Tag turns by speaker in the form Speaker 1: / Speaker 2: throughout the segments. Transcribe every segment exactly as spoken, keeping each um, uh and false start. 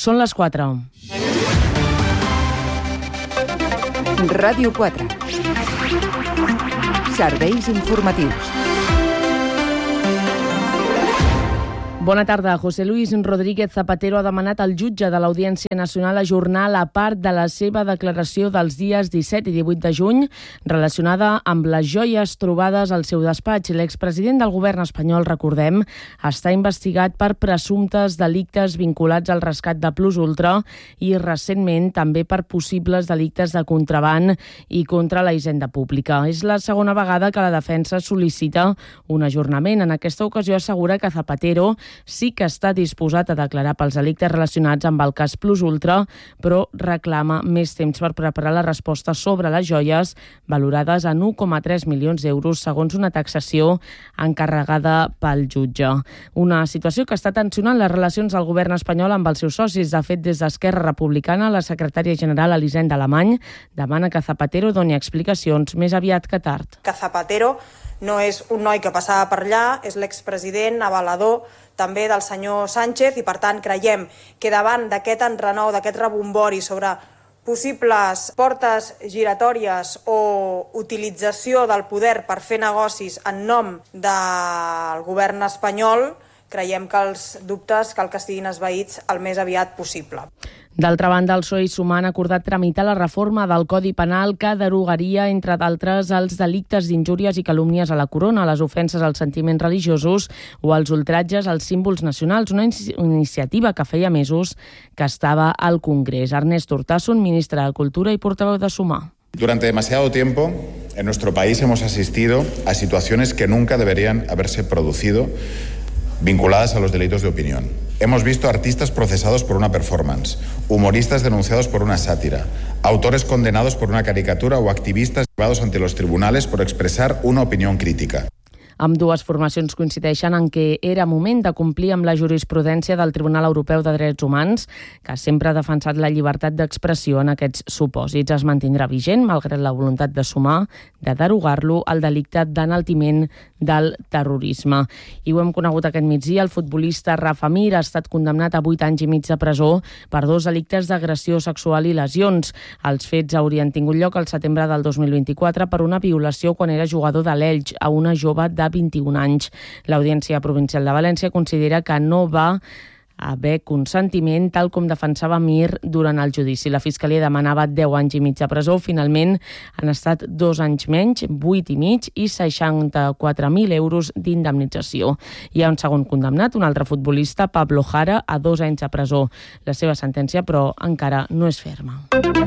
Speaker 1: Són les quatre.
Speaker 2: Ràdio quatre. Serveis informatius.
Speaker 1: Bona tarda. José Luis Rodríguez Zapatero ha demanat al jutge de l'Audiència Nacional ajornar la part de la seva declaració dels dies disset i divuit de juny relacionada amb les joies trobades al seu despatx. L'expresident del govern espanyol, recordem, està investigat per presumptes delictes vinculats al rescat de Plus Ultra i recentment també per possibles delictes de contraban i contra la hisenda pública. És la segona vegada que la defensa sol·licita un ajornament. En aquesta ocasió assegura que Zapatero sí que està disposat a declarar pels delictes relacionats amb el cas Plus Ultra, però reclama més temps per preparar la resposta sobre les joies valorades en u coma tres milions d'euros, segons una taxació encarregada pel jutge. Una situació que està tensionant les relacions del govern espanyol amb els seus socis. De fet, des d'Esquerra Republicana, la secretària general Elisenda Alemany demana que Zapatero doni explicacions més aviat que tard.
Speaker 3: Que Zapatero no és un noi que passava per allà, és l'expresident avalador també del senyor Sánchez i, per tant, creiem que davant d'aquest enrenou, d'aquest rebombori sobre possibles portes giratòries o utilització del poder per fer negocis en nom del govern espanyol, creiem que els dubtes cal que estiguin esvaïts el més aviat possible.
Speaker 1: D'altra banda, el P S O E i Sumar han acordat tramitar la reforma del Codi Penal que derogaria, entre d'altres, els delictes d'injúries i calúmnies a la corona, les ofenses als sentiments religiosos o els ultratges als símbols nacionals, una iniciativa que feia mesos que estava al Congrés. Ernest Urtasun, ministre de Cultura i portaveu de Sumar.
Speaker 4: Durante demasiado tiempo, en nuestro país hemos asistido a situaciones que nunca deberían haberse producido, vinculadas a los delitos de opinión. Hemos visto artistas procesados por una performance, humoristas denunciados por una sátira, autores condenados por una caricatura o activistas llevados ante los tribunales por expresar una opinión crítica.
Speaker 1: Ambdues formacions coincideixen en que era moment de complir amb la jurisprudència del Tribunal Europeu de Drets Humans, que sempre ha defensat la llibertat d'expressió en aquests supòsits. Es mantindrà vigent, malgrat la voluntat de Sumar, de derogar-lo el delicte d'enaltiment del terrorisme. I ho hem conegut aquest migdia, el futbolista Rafa Mir ha estat condemnat a vuit anys i mig de presó per dos delictes d'agressió sexual i lesions. Els fets haurien tingut lloc al setembre del dos mil vint-i-quatre per una violació quan era jugador de l'Elx a una jove de vint-i-un anys. L'Audiència Provincial de València considera que no va haver consentiment, tal com defensava Mir durant el judici. La Fiscalia demanava deu anys i mig de presó. Finalment han estat dos anys menys, vuit i mig i seixanta-quatre mil euros d'indemnització. Hi ha un segon condemnat, un altre futbolista, Pablo Jara, a dos anys de presó. La seva sentència, però, encara no és ferma.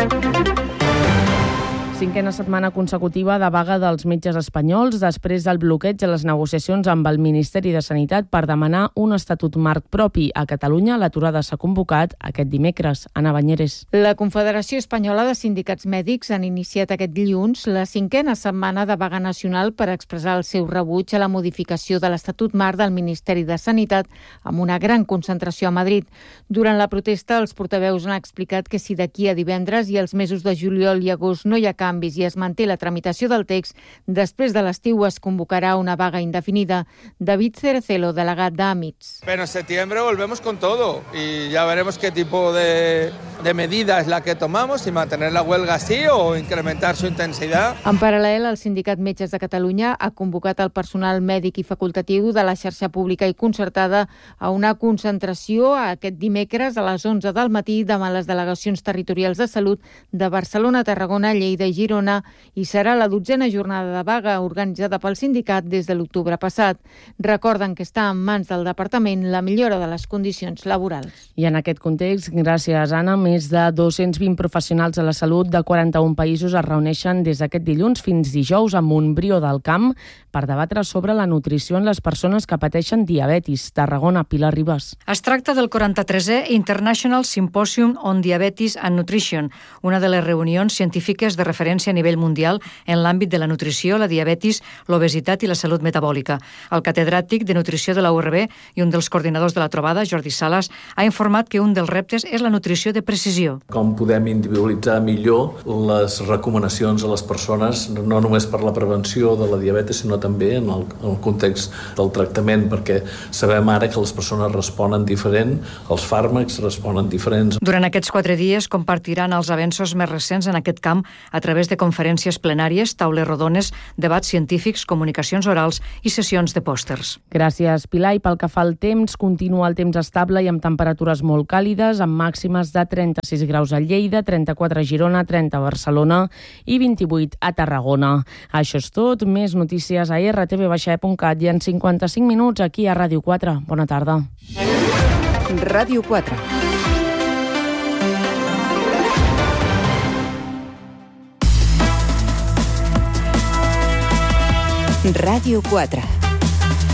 Speaker 1: Cinquena setmana consecutiva de vaga dels metges espanyols després del bloqueig de les negociacions amb el Ministeri de Sanitat per demanar un estatut marc propi. A Catalunya l'aturada s'ha convocat aquest dimecres. Anna Banyeres.
Speaker 5: La Confederació Espanyola de Sindicats Mèdics han iniciat aquest dilluns la cinquena setmana de vaga nacional per expressar el seu rebuig a la modificació de l'estatut marc del Ministeri de Sanitat amb una gran concentració a Madrid. Durant la protesta, els portaveus han explicat que si d'aquí a divendres i els mesos de juliol i agost no hi ha canvis i es manté la tramitació del text, després de l'estiu es convocarà una vaga indefinida. David Cerecelo, delegat d'Àmits.
Speaker 6: Pero en septiembre volvemos con todo y ya veremos qué tipo de, de medida es la que tomamos, si mantener la huelga así o incrementar su intensidad.
Speaker 5: En paral·lel, el Sindicat Metges de Catalunya ha convocat el personal mèdic i facultatiu de la xarxa pública i concertada a una concentració aquest dimecres a les onze del matí davant les delegacions territorials de salut de Barcelona, Tarragona, Lleida i Girona i serà la dotzena jornada de vaga organitzada pel sindicat des de l'octubre passat. Recorden que està en mans del departament la millora de les condicions laborals.
Speaker 1: I en aquest context, gràcies, Anna, més de dos-cents vint professionals de la salut de quaranta-un països es reuneixen des d'aquest dilluns fins dijous a Montbrió del Camp per debatre sobre la nutrició en les persones que pateixen diabetis. Tarragona, Pilar Ribas.
Speaker 7: Es tracta del quaranta-tresè International Symposium on Diabetes and Nutrition, una de les reunions científiques de referència a nivell mundial en l'àmbit de la nutrició, la diabetis, l'obesitat i la salut metabòlica. El catedràtic de nutrició de la U R B i un dels coordinadors de la trobada, Jordi Salas, ha informat que un dels reptes és la nutrició de precissió precisió.
Speaker 8: Com podem individualitzar millor les recomanacions a les persones, no només per la prevenció de la diabetes, sinó també en el, en el context del tractament, perquè sabem ara que les persones responen diferent, els fàrmacs responen diferents.
Speaker 7: Durant aquests quatre dies compartiran els avenços més recents en aquest camp a través de conferències plenàries, taules rodones, debats científics, comunicacions orals i sessions de pòsters.
Speaker 1: Gràcies, Pilar. I pel que fa al temps, continua el temps estable i amb temperatures molt càlides, amb màximes de trenta-sis graus a Lleida, trenta-quatre a Girona, trenta a Barcelona i vint-i-vuit a Tarragona. Això és tot. Més notícies a erre te ve baixa e punt cat i en cinquanta-cinc minuts aquí a Ràdio quatre. Bona tarda.
Speaker 2: Ràdio quatre. Ràdio quatre.